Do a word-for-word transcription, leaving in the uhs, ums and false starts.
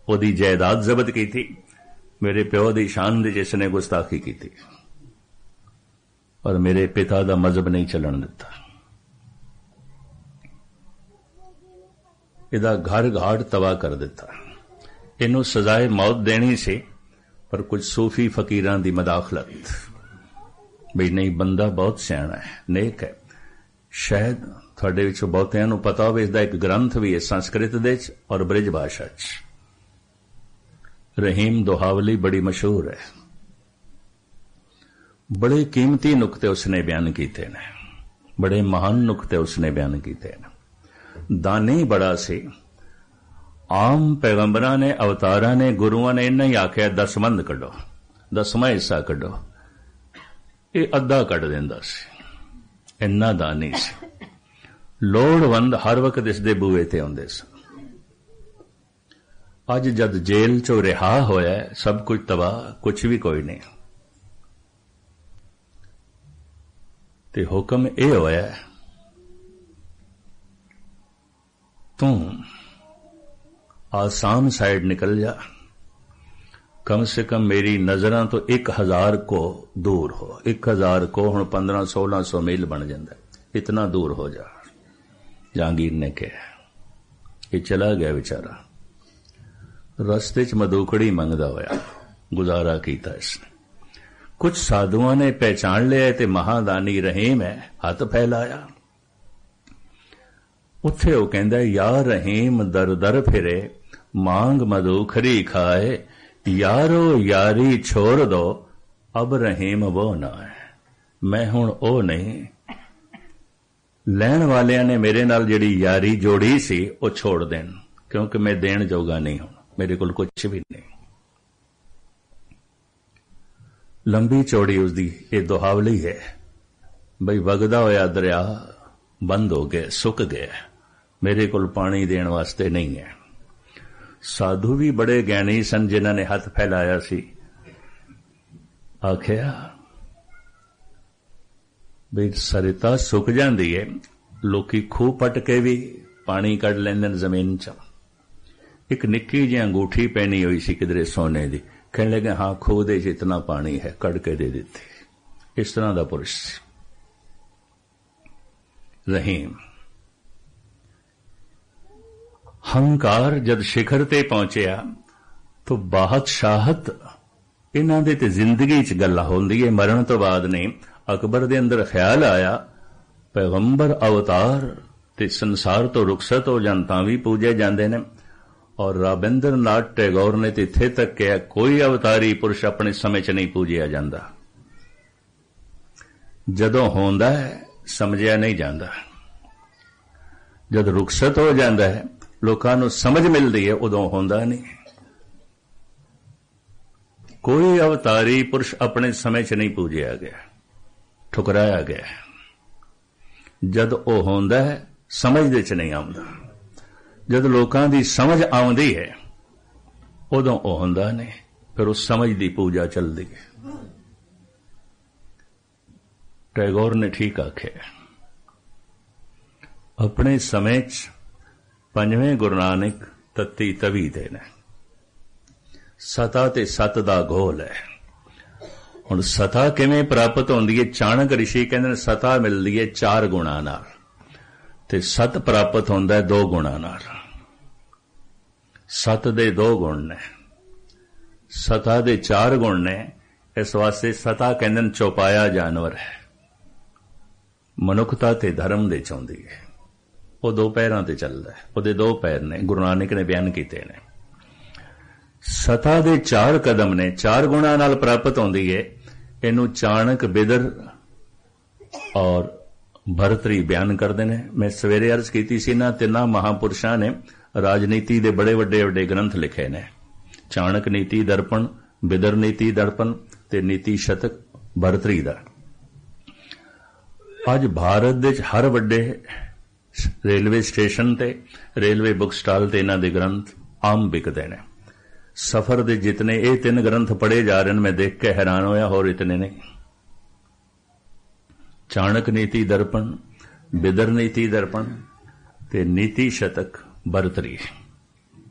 ਉਹਦੀ ਜਾਇਦਾਦ ਜ਼ਬਤ ਕੀਤੀ, ਮੇਰੇ ਪਿਓ ਦੀ ਸ਼ਾਨ ਦੀ ਜਿਸਨੇ ਗੁਸਤਾਖੀ ਕੀਤੀ, ਔਰ ਮੇਰੇ ਪਿਤਾ ਦਾ ਮਜ਼ਹਬ ਨਹੀਂ ਚੱਲਣ ਦਿੱਤਾ। ਇਹਦਾ ਘਰ ਘਾਟ ਤਬਾਹ ਕਰ ਦਿੱਤਾ। ਇਹਨੂੰ ਸਜ਼ਾਏ ਮੌਤ ਦੇਣੀ ਸੀ, ਪਰ ਕੁਝ ਸੂਫੀ ਫਕੀਰਾਂ ਦੀ ਮਦਾਖਲਤ, ਬਈ ਨਹੀਂ ਬੰਦਾ ਬਹੁਤ ਸਿਆਣਾ ਹੈ, ਨੇਕ ਹੈ। ਸ਼ਾਇਦ ਤੁਹਾਡੇ ਵਿੱਚੋਂ ਬਹੁਤਿਆਂ ਨੂੰ ਪਤਾ ਹੋਵੇ ਇਸਦਾ ਇੱਕ ਗ੍ਰੰਥ ਵੀ ਹੈ ਸੰਸਕ੍ਰਿਤ ਦੇ ਚ ਔਰ ਬ੍ਰਿਜ ਭਾਸ਼ਾ ਚ। ਰਹੀਮ ਦੁਹਾਵਲੀ ਬੜੀ ਮਸ਼ਹੂਰ ਹੈ। ਬੜੇ ਕੀਮਤੀ ਨੁਕਤੇ ਉਸਨੇ ਬਿਆਨ ਕੀਤੇ ਨੇ, ਬੜੇ ਮਹਾਨ ਨੁਕਤੇ ਉਸਨੇ ਬਿਆਨ ਕੀਤੇ ਨੇ। ਦਾਨੀ ਬੜਾ ਸੀ। ਆਮ ਪੈਗੰਬਰਾਂ ਨੇ, ਅਵਤਾਰਾਂ ਨੇ, ਗੁਰੂਆਂ ਨੇ ਇੰਨਾ ਹੀ ਆਖਿਆ ਦਸਵੰਧ ਕੱਢੋ, ਦਸਵਾਂ ਹਿੱਸਾ ਕੱਢੋ, ਇਹ ਅੱਧਾ ਕੱਢ ਦਿੰਦਾ ਸੀ। ਇੰਨਾ ਦਾਨੀ ਸੀ। ਲੋੜਵੰਦ ਹਰ ਵਕਤ ਇਸਦੇ ਬੂਹੇ ਤੇ ਆਉਂਦੇ ਸਨ। ਅੱਜ ਜਦ ਜੇਲ੍ਹ ਚੋਂ ਰਿਹਾ ਹੋਇਆ, ਸਭ ਕੁਝ ਤਬਾਹ, ਕੁਝ ਵੀ ਕੋਈ ਨਹੀਂ, ਤੇ ਹੁਕਮ ਇਹ ਹੋਇਆ ਤੂੰ ਆਸਾਮ ਸਾਈਡ ਨਿਕਲ ਜਾ, ਕਮ ਸੇ ਕਮ ਮੇਰੀ ਨਜ਼ਰਾਂ ਤੋਂ ਇੱਕ ਹਜ਼ਾਰ ਕੋ ਦੂਰ ਹੋ। ਇੱਕ ਹਜ਼ਾਰ ਕੋ ਹੁਣ ਪੰਦਰਾਂ ਸੋਲਾਂ ਸੌ ਮੀਲ ਬਣ ਜਾਂਦਾ, ਇਤਨਾ ਦੂਰ ਹੋ ਜਾ। ਜਹਾਂਗੀਰ ਨੇ ਕਿਹਾ। ਇਹ ਚਲਾ ਗਿਆ ਵਿਚਾਰਾ। ਰਸਤੇ ਚ ਮਦੂਕੜੀ ਮੰਗਦਾ ਹੋਇਆ ਗੁਜ਼ਾਰਾ ਕੀਤਾ ਇਸਨੇ। ਕੁਝ ਸਾਧੂਆਂ ਨੇ ਪਹਿਚਾਣ ਲਿਆ ਤੇ ਮਹਾਦਾਨੀ ਰਹੀਮ ਹੈ, ਹੱਥ ਫੈਲਾਇਆ। ਉੱਥੇ ਉਹ ਕਹਿੰਦਾ, ਯਾ ਰਹੀਮ ਦਰ ਦਰ ਫਿਰੇ, ਮਾਂਗ ਮਦੂਖਰੀ ਖਾਏ, ਯਾਰੋ ਯਾਰੀ ਛੋੜ ਦੋ, ਅਬ ਰਹੀਮ ਉਹ ਨਾ ਹੈ। ਮੈਂ ਹੁਣ ਉਹ ਨਹੀਂ। ਲੈਣ ਵਾਲਿਆਂ ਨੇ ਮੇਰੇ ਨਾਲ ਜਿਹੜੀ ਯਾਰੀ ਜੋੜੀ ਸੀ ਉਹ ਛੋੜ ਦੇਣ, ਕਿਉਂਕਿ ਮੈਂ ਦੇਣ ਜੋਗਾ ਨਹੀਂ ਹੁਣ, ਮੇਰੇ ਕੋਲ ਕੁਝ ਵੀ ਨਹੀਂ। ਲੰਬੀ ਚੌੜੀ ਉਸਦੀ ਇਹ ਦੁਹਾਵਲੀ ਹੈ ਬਈ ਵਗਦਾ ਹੋਇਆ ਦਰਿਆ ਬੰਦ ਹੋ ਗਿਆ, ਸੁੱਕ ਗਿਆ, ਮੇਰੇ ਕੋਲ ਪਾਣੀ ਦੇਣ ਵਾਸਤੇ ਨਹੀਂ ਹੈ। ਸਾਧੂ ਵੀ ਬੜੇ ਗਿਆਨੀ ਸਨ ਜਿਨ੍ਹਾਂ ਨੇ ਹੱਥ ਫੈਲਾਇਆ ਸੀ। ਆਖਿਆ ਬਈ ਸਰਿਤਾ ਸੁੱਕ ਜਾਂਦੀ ਹੈ, ਲੋਕੀ ਖੂਹ ਪੱਟ ਕੇ ਵੀ ਪਾਣੀ ਕੱਢ ਲੈਂਦੇ ਨੇ ਜ਼ਮੀਨ ਚ। ਇੱਕ ਨਿੱਕੀ ਜਿਹੀ ਅੰਗੂਠੀ ਪਹਿਨੀ ਹੋਈ ਸੀ ਕਿਧਰੇ ਸੋਨੇ ਦੀ, ਕਹਿਣ ਲੱਗੇ ਹਾਂ ਖੂਹ ਦੇ ਚ ਇਤਨਾ ਪਾਣੀ ਹੈ, ਕੱਢ ਕੇ ਦੇ ਦਿੱਤੀ। ਇਸ ਤਰ੍ਹਾਂ ਦਾ ਪੁਰਸ਼ ਸੀ ਰਹੀਮ। ਹੰਕਾਰ ਜਦ ਸਿਖਰ ਤੇ ਪਹੁੰਚਿਆ ਤਾਂ ਬਾਦਸ਼ਾਹਤ ਇਹਨਾਂ ਦੇ ਤੇ ਜ਼ਿੰਦਗੀ ਚ ਗੱਲਾਂ ਹੁੰਦੀ ਹੈ, ਮਰਨ ਤੋਂ ਬਾਅਦ ਨਹੀਂ। ਅਕਬਰ ਦੇ ਅੰਦਰ ਖਿਆਲ ਆਇਆ ਪੈਗੰਬਰ ਅਵਤਾਰ ਤੇ ਸੰਸਾਰ ਤੋਂ ਰੁਖਸਤ ਹੋ ਜਾਣ ਤਾਂ ਵੀ ਪੂਜੇ ਜਾਂਦੇ ਨੇ। ਔਰ ਰਾਬਿੰਦਰ ਨਾਥ ਟੈਗੋਰ ਨੇ ਤੇ ਇੱਥੇ ਤੱਕ ਕਿਹਾ ਕੋਈ ਅਵਤਾਰੀ ਪੁਰਸ਼ ਆਪਣੇ ਸਮੇਂ ਚ ਨਹੀਂ ਪੂਜਿਆ ਜਾਂਦਾ। ਜਦੋਂ ਹੁੰਦਾ ਹੈ ਸਮਝਿਆ ਨਹੀਂ ਜਾਂਦਾ, ਜਦ ਰੁਖਸਤ ਹੋ ਜਾਂਦਾ ਹੈ ਲੋਕਾਂ ਨੂੰ ਸਮਝ ਮਿਲਦੀ ਹੈ, ਉਦੋਂ ਹੁੰਦਾ ਨਹੀਂ। ਕੋਈ ਅਵਤਾਰੀ ਪੁਰਸ਼ ਆਪਣੇ ਸਮੇਂ ਚ ਨਹੀਂ ਪੂਜਿਆ ਗਿਆ, ਠੁਕਰਾਇਆ ਗਿਆ। ਜਦ ਉਹ ਹੁੰਦਾ ਹੈ ਸਮਝ ਦੇ ਚ ਨਹੀਂ ਆਉਂਦਾ। ਜਦ ਲੋਕਾਂ ਦੀ ਸਮਝ ਆਉਂਦੀ ਹੈ ਉਦੋਂ ਉਹ ਹੁੰਦਾ ਨਹੀਂ, ਫਿਰ ਉਸ ਸਮਝ ਦੀ ਪੂਜਾ ਚੱਲਦੀ ਹੈ। ਟੈਗੋਰ ਨੇ ਠੀਕ ਆਖਿਆ, ਆਪਣੇ ਸਮੇਂ ਚ ਪੰਜਵੇਂ ਗੁਰੂ ਨਾਨਕ ਤੱਤੀ ਤਵੀ ਦੇ ਨੇ। ਸਤਾ ਤੇ ਸਤ ਦਾ ਘੋਲ ਹੈ। ਹੁਣ ਸਤਾ ਕਿਵੇਂ ਪ੍ਰਾਪਤ ਹੁੰਦੀ ਹੈ? ਚਾਣਕ ਰਿਸ਼ੀ ਕਹਿੰਦੇ ਨੇ ਸਤਾ ਮਿਲਦੀ ਹੈ ਚਾਰ ਗੁਣਾਂ ਨਾਲ ਤੇ ਸਤ ਪ੍ਰਾਪਤ ਹੁੰਦਾ ਹੈ ਦੋ ਗੁਣਾਂ ਨਾਲ। ਸਤ ਦੇ ਦੋ ਗੁਣ ਨੇ, ਸਤਾ ਦੇ ਚਾਰ ਗੁਣ ਨੇ। ਇਸ ਵਾਸਤੇ ਸਤਾ ਕਹਿੰਦੇ ਨੇ ਚੌਪਾਇਆ ਜਾਨਵਰ ਹੈ, ਮਨੁੱਖਤਾ ਤੇ ਧਰਮ ਦੇ ਚਾਹੁੰਦੀ ਹੈ। ਉਹ ਦੋ ਪੈਰਾਂ ਤੇ ਚੱਲਦਾ ਹੈ, ਉਹਦੇ ਦੋ ਪੈਰ ਨੇ, ਗੁਰੂ ਨਾਨਕ ਨੇ ਬਿਆਨ ਕੀਤੇ ਨੇ। ਸਤਾ ਦੇ ਚਾਰ ਕਦਮ ਨੇ, ਚਾਰ ਗੁਣਾਂ ਨਾਲ ਪ੍ਰਾਪਤ ਹੁੰਦੀ ਹੈ। ਇਹਨੂੰ ਚਾਣਕ, ਬਿਦਰ ਔਰ ਭਰਤਰੀ ਬਿਆਨ ਕਰਦੇ ਨੇ। ਮੈਂ ਸਵੇਰੇ ਅਰਜ਼ ਕੀਤੀ ਸੀ ਨਾ, ਤਿੰਨਾਂ ਮਹਾਂਪੁਰਸ਼ਾਂ ਨੇ ਰਾਜਨੀਤੀ ਦੇ ਬੜੇ ਵੱਡੇ ਵੱਡੇ ਗ੍ਰੰਥ ਲਿਖੇ ਨੇ। ਚਾਣਕ ਨੀਤੀ ਦਰਪਣ, ਬਿਦਰ ਨੀਤੀ ਦਰਪਣ ਤੇ ਨੀਤੀ ਸ਼ਤਕ ਭਰਤਰੀ ਦਾ। ਅੱਜ ਭਾਰਤ ਦੇ ਵਿੱਚ ਹਰ ਵੱਡੇ ਰੇਲਵੇ ਸਟੇਸ਼ਨ ਤੇ, ਰੇਲਵੇ ਬੁੱਕ ਸਟਾਲ ਤੇ ਇਹਨਾਂ ਦੇ ਗ੍ਰੰਥ ਆਮ ਵਿਕਦੇ ਨੇ। ਸਫਰ ਦੇ ਜਿਤਨੇ ਇਹ ਤਿੰਨ ਗ੍ਰੰਥ ਪੜ੍ਹੇ ਜਾ ਰਹੇ ਨੇ, ਮੈਂ ਦੇਖ ਕੇ ਹੈਰਾਨ ਹੋਇਆ, ਹੋਰ ਇਤਨੇ ਨਹੀਂ। ਚਾਣਕ ਨੀਤੀ ਦਰਪਣ, ਬਿਦਰ ਨੀਤੀ ਦਰਪਣ ਤੇ ਨੀਤੀ ਸ਼ਤਕ ਭਰਤਰੀ।